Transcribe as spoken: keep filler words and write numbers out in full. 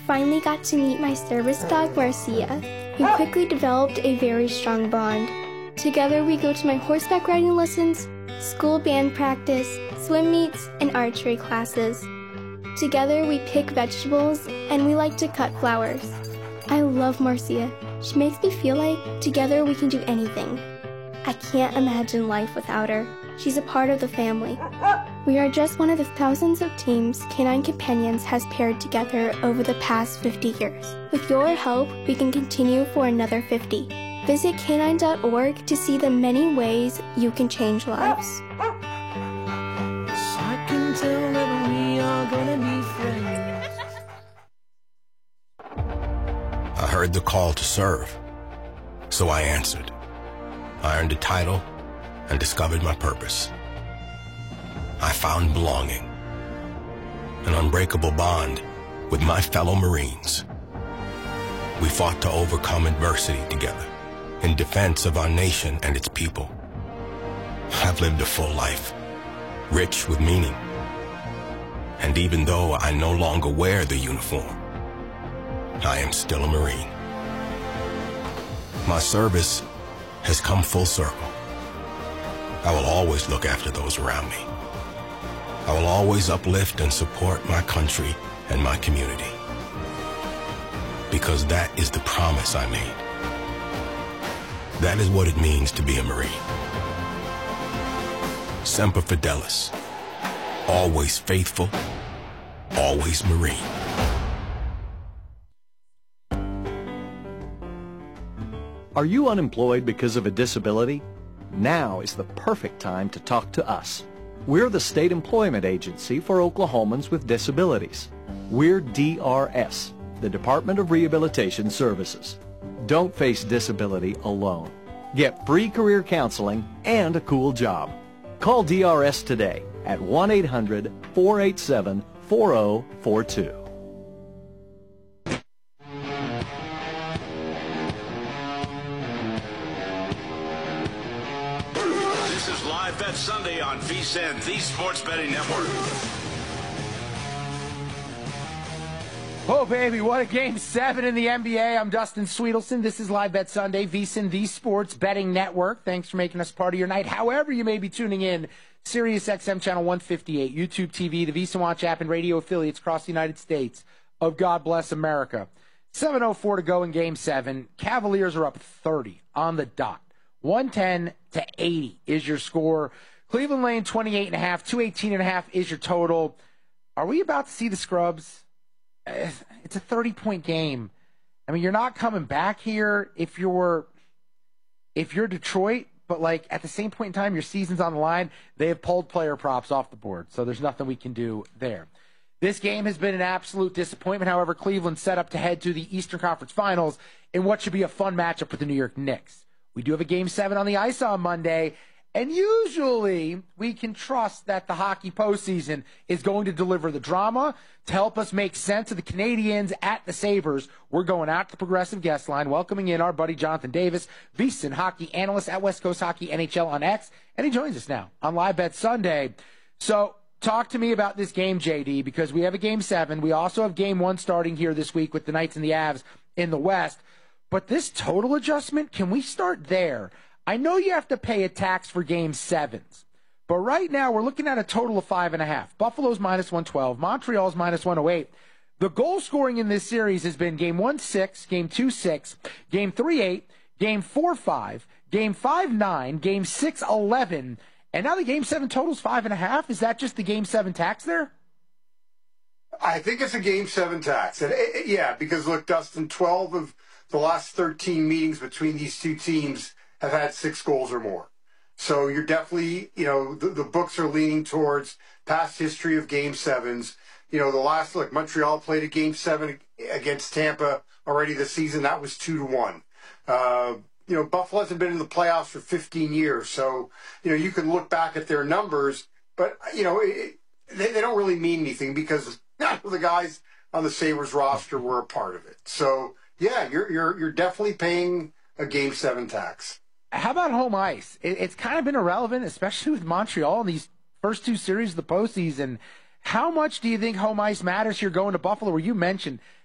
finally got to meet my service dog, Marcia. We quickly developed a very strong bond. Together we go to my horseback riding lessons, school band practice, swim meets, and archery classes. Together we pick vegetables, and we like to cut flowers. I love Marcia. She makes me feel like together we can do anything. I can't imagine life without her. She's a part of the family. We are just one of the thousands of teams Canine Companions has paired together over the past fifty years. With your help, we can continue for another fifty. Visit canine dot org to see the many ways you can change lives. I can tell that we are gonna be friends. I heard the call to serve, so I answered. I earned a title and discovered my purpose. I found belonging, an unbreakable bond with my fellow Marines. We fought to overcome adversity together in defense of our nation and its people. I've lived a full life, rich with meaning. And even though I no longer wear the uniform, I am still a Marine. My service has come full circle. I will always look after those around me. I will always uplift and support my country and my community. Because that is the promise I made. That is what it means to be a Marine. Semper Fidelis. Always faithful, always Marine. Are you unemployed because of a disability? Now is the perfect time to talk to us. We're the state employment agency for Oklahomans with disabilities. We're D R S, the Department of Rehabilitation Services. Don't face disability alone. Get free career counseling and a cool job. Call D R S today at one eight hundred, four eight seven, four zero four two. This is Live Bet Sunday on VSiN, the Sports Betting Network. Oh, baby, what a game seven in the N B A. I'm Dustin Sweetelson. This is Live Bet Sunday, VSiN, the Sports Betting Network. Thanks for making us part of your night. However you may be tuning in, Sirius X M Channel one fifty-eight, YouTube T V, the VSiN Watch app, and radio affiliates across the United States of God Bless America. seven oh four to go in Game seven. Cavaliers are up thirty on the dot. one ten to eighty is your score. Cleveland Lane twenty-eight and a half, two eighteen and a half is your total. Are we about to see the scrubs? It's a thirty-point game. I mean, you're not coming back here if you're if you're Detroit, but like at the same point in time, your season's on the line. They have pulled player props off the board, so there's nothing we can do there. This game has been an absolute disappointment. However, Cleveland set up to head to the Eastern Conference Finals in what should be a fun matchup with the New York Knicks. We do have a Game seven on the ice on Monday, and usually we can trust that the hockey postseason is going to deliver the drama to help us make sense of the Canadians at the Sabres. We're going out to the Progressive Guest Line, welcoming in our buddy Jonathan Davis, VSiN hockey analyst at West Coast Hockey N H L on X, and he joins us now on Live Bet Sunday. So talk to me about this game, J D, because we have a Game seven. We also have Game one starting here this week with the Knights and the Avs in the West. But this total adjustment, can we start there? I know you have to pay a tax for Game sevens, but right now we're looking at a total of five and a half. Buffalo's minus one twelve, Montreal's minus one oh eight. The goal scoring in this series has been Game one six, Game two six, Game three eight, Game four five, Game five nine, Game six eleven, and now the Game seven total's five and a half. Is that just the Game seven tax there? I think it's a Game seven tax. And it, it, yeah, because look, Dustin, twelve of the last thirteen meetings between these two teams have had six goals or more. So you're definitely, you know, the, the books are leaning towards past history of Game sevens. You know, the last, look, Montreal played a Game seven against Tampa already this season. That was two to one. Uh, you know, Buffalo hasn't been in the playoffs for fifteen years. So, you know, you can look back at their numbers, but, you know, it, they, they don't really mean anything because none of the guys on the Sabres roster were a part of it. So, yeah, you're you're you're definitely paying a Game seven tax. How about home ice? It, it's kind of been irrelevant, especially with Montreal in these first two series of the postseason. How much do you think home ice matters here going to Buffalo, where you mentioned